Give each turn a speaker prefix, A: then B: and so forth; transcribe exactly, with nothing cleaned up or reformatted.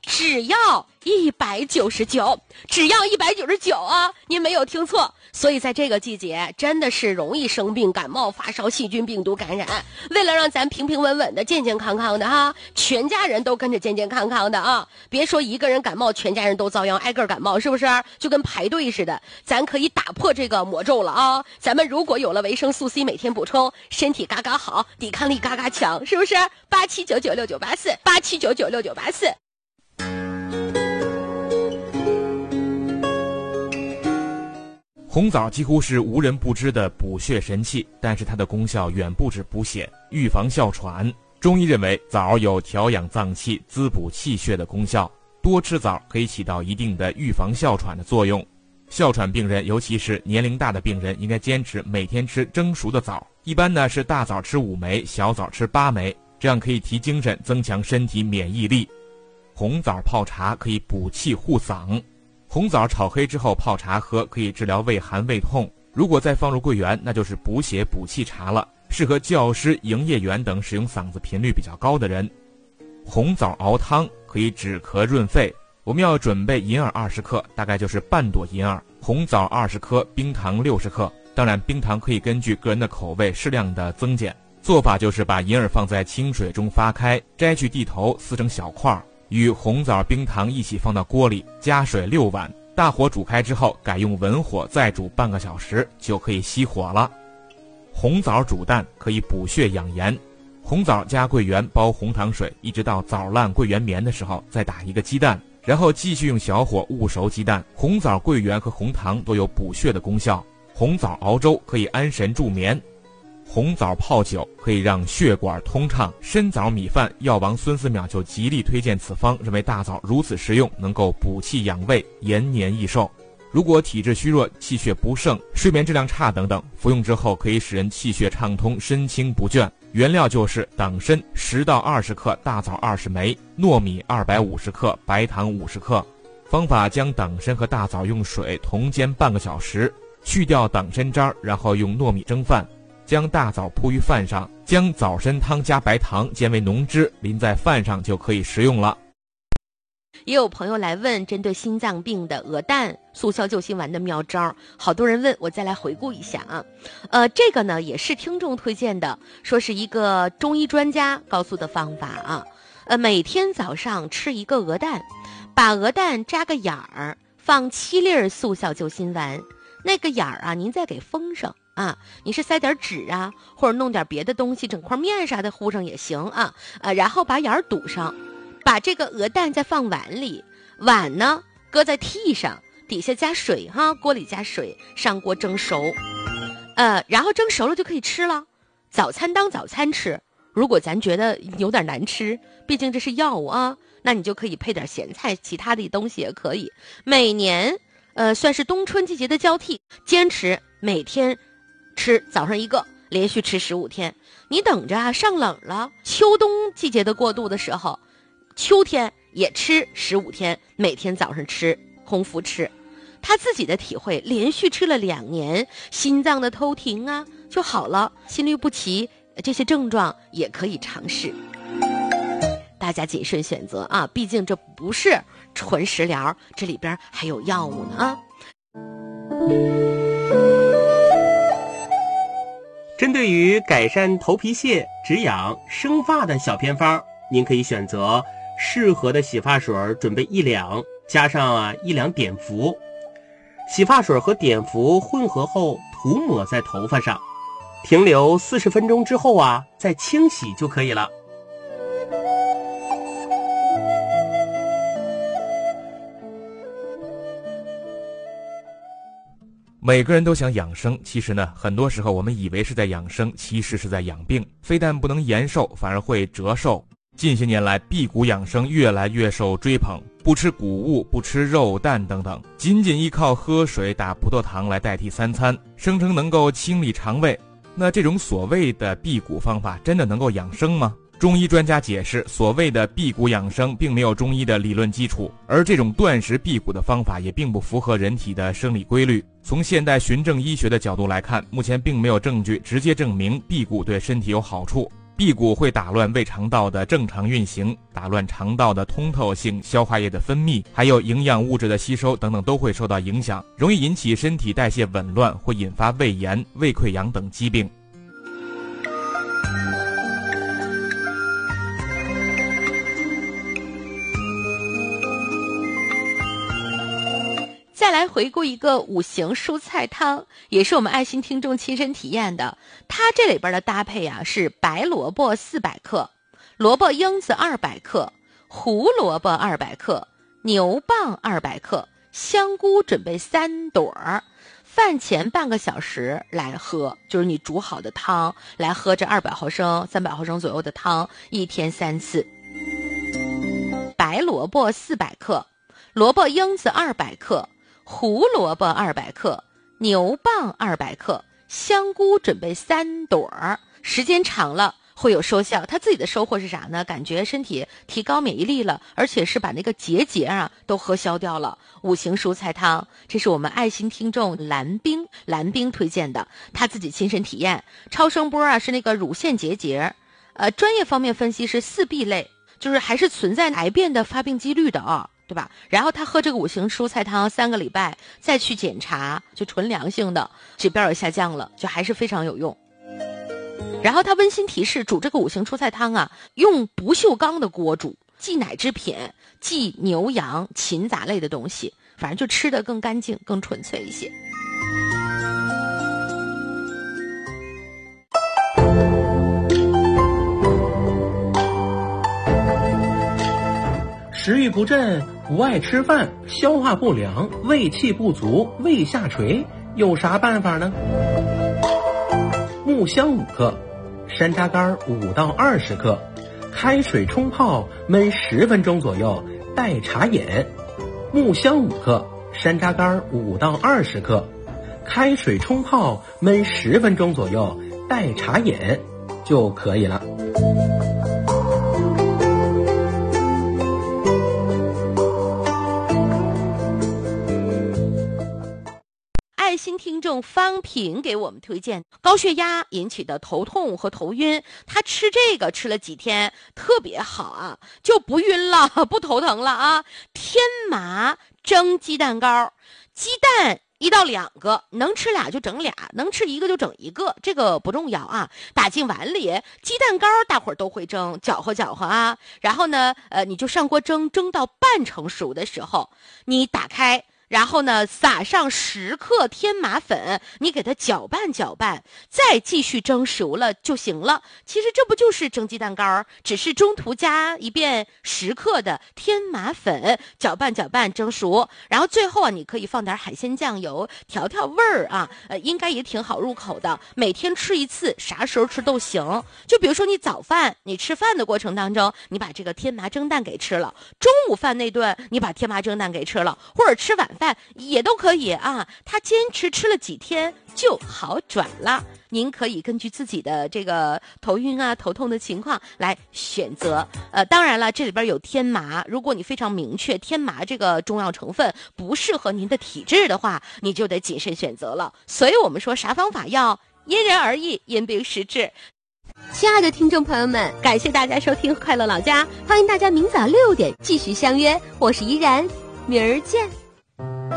A: 只要一百九十九，只要一百九十九啊！您没有听错。所以在这个季节真的是容易生病，感冒发烧，细菌病毒感染。为了让咱平平稳稳的健健康康的哈，全家人都跟着健健康康的啊，别说一个人感冒全家人都遭殃，挨个感冒是不是就跟排队似的。咱可以打破这个魔咒了啊，咱们如果有了维生素 C 每天补充，身体嘎嘎好，抵抗力嘎嘎强，是不是？八七九九六九八四，八七九九六九八四。
B: 红枣几乎是无人不知的补血神器，但是它的功效远不止补血，预防哮喘。中医认为枣有调养脏器、滋补气血的功效，多吃枣可以起到一定的预防哮喘的作用。哮喘病人，尤其是年龄大的病人，应该坚持每天吃蒸熟的枣，一般呢是大枣吃五枚，小枣吃八枚，这样可以提精神，增强身体免疫力。红枣泡茶可以补气护嗓。红枣炒黑之后泡茶喝，可以治疗胃寒胃痛。如果再放入桂圆，那就是补血补气茶了，适合教师、营业员等使用嗓子频率比较高的人。红枣熬汤可以止咳润肺。我们要准备银耳二十克，大概就是半朵银耳，红枣二十颗，冰糖六十克。当然，冰糖可以根据个人的口味适量的增减。做法就是把银耳放在清水中发开，摘去蒂头，撕成小块，与红枣、冰糖一起放到锅里，加水六碗，大火煮开之后，改用文火再煮半个小时，就可以熄火了。红枣煮蛋可以补血养颜。红枣加桂圆煲红糖水，一直到枣烂桂圆绵的时候，再打一个鸡蛋，然后继续用小火焐熟鸡蛋。红枣、桂圆和红糖都有补血的功效。红枣熬粥可以安神助眠。红枣泡酒可以让血管通畅。参枣米饭，药王孙思邈就极力推荐此方，认为大枣如此实用，能够补气养胃，延年益寿。如果体质虚弱、气血不盛、睡眠质量差等等，服用之后可以使人气血畅通、身轻不倦。原料就是党参十到二十克，大枣二十枚，糯米二百五十克，白糖五十克。方法：将党参和大枣用水同煎半个小时，去掉党参渣，然后用糯米蒸饭，将大枣铺于饭上，将枣参汤加白糖煎为浓汁，淋在饭上就可以食用了。
A: 也有朋友来问针对心脏病的鹅蛋速效救心丸的妙招，好多人问，我再来回顾一下啊。呃，这个呢也是听众推荐的，说是一个中医专家告诉的方法啊。呃，每天早上吃一个鹅蛋，把鹅蛋扎个眼儿，放七粒速效救心丸，那个眼儿啊，您再给封上啊，你是塞点纸啊，或者弄点别的东西，整块面啥的糊上也行啊。呃，然后把眼儿堵上。把这个鹅蛋再放碗里，碗呢搁在屉上，底下加水哈，锅里加水，上锅蒸熟，呃，然后蒸熟了就可以吃了。早餐当早餐吃，如果咱觉得有点难吃，毕竟这是药物啊，那你就可以配点咸菜，其他的东西也可以。每年，呃，算是冬春季节的交替，坚持每天吃早上一个，连续吃十五天。你等着啊，上冷了，秋冬季节的过渡的时候。秋天也吃十五天，每天早上吃，空腹吃。他自己的体会，连续吃了两年，心脏的偷停啊就好了，心律不齐这些症状也可以尝试。大家谨慎选择啊，毕竟这不是纯食疗，这里边还有药物呢啊。
C: 针对于改善头皮屑、止痒、生发的小偏方，您可以选择适合的洗发水准备一两，加上啊一两碘伏。洗发水和碘伏混合后涂抹在头发上，停留四十分钟之后啊再清洗就可以了。
B: 每个人都想养生，其实呢，很多时候我们以为是在养生，其实是在养病。非但不能延寿，反而会折寿。近些年来，辟谷养生越来越受追捧，不吃谷物，不吃肉蛋等等，仅仅依靠喝水、打葡萄糖来代替三餐，声称能够清理肠胃。那这种所谓的辟谷方法，真的能够养生吗？中医专家解释，所谓的辟谷养生并没有中医的理论基础，而这种断食辟谷的方法也并不符合人体的生理规律。从现代循证医学的角度来看，目前并没有证据直接证明辟谷对身体有好处。 辟谷会打乱胃肠道的正常运行，打乱肠道的通透性，消化液的分泌，还有营养物质的吸收等等都会受到影响，容易引起身体代谢紊乱，会引发胃炎、胃溃疡等疾病。
A: 再来回顾一个五行蔬菜汤，也是我们爱心听众亲身体验的。它这里边的搭配啊是白萝卜四百克，萝卜缨子二百克，胡萝卜二百克，牛蒡二百克，香菇准备三朵儿。饭前半个小时来喝，就是你煮好的汤来喝，这二百毫升、三百毫升左右的汤，一天三次。白萝卜四百克，萝卜缨子二百克。胡萝卜二百克，牛蒡二百克，香菇准备三朵儿。时间长了会有收效，他自己的收获是啥呢？感觉身体提高免疫力了，而且是把那个结节啊都喝消掉了。五行蔬菜汤，这是我们爱心听众蓝冰蓝冰推荐的，他自己亲身体验。超声波啊是那个乳腺结节，呃，专业方面分析是四 B 类，就是还是存在癌变的发病几率的啊。对吧？然后他喝这个五行蔬菜汤三个礼拜，再去检查，就纯良性的指标也下降了，就还是非常有用。然后他温馨提示，煮这个五行蔬菜汤啊，用不锈钢的锅煮，忌奶制品，忌牛羊禽杂类的东西，反正就吃得更干净、更纯粹一些。
C: 食欲不振，不爱吃饭，消化不良，胃气不足，胃下垂，有啥办法呢？木香五克，山楂干五到二十克，开水冲泡焖十分钟左右，代茶饮。木香五克，山楂干五到二十克，开水冲泡焖十分钟左右，代茶饮就可以了。
A: 爱心听众方平给我们推荐高血压引起的头痛和头晕，他吃这个吃了几天特别好啊，就不晕了，不头疼了啊。天麻蒸鸡蛋糕，鸡蛋一到两个，能吃俩就整俩，能吃一个就整一个，这个不重要啊。打进碗里，鸡蛋糕大伙儿都会蒸，搅和搅和啊。然后呢，呃，你就上锅蒸，蒸到半成熟的时候，你打开。然后呢，撒上十克天麻粉，你给它搅拌搅拌，再继续蒸熟了就行了。其实这不就是蒸鸡蛋糕，只是中途加一遍十克的天麻粉，搅拌搅拌蒸熟。然后最后啊，你可以放点海鲜酱油调调味儿啊，呃，应该也挺好入口的。每天吃一次，啥时候吃都行。就比如说你早饭，你吃饭的过程当中，你把这个天麻蒸蛋给吃了；中午饭那顿，你把天麻蒸蛋给吃了，或者吃晚饭。也都可以啊，他坚持吃了几天就好转了。您可以根据自己的这个头晕啊、头痛的情况来选择。呃，当然了，这里边有天麻，如果你非常明确天麻这个中药成分不适合您的体质的话，你就得谨慎选择了。所以我们说啥方法药因人而异，因病施治。亲爱的听众朋友们，感谢大家收听快乐老家，欢迎大家明早六点继续相约，我是依然，明儿见。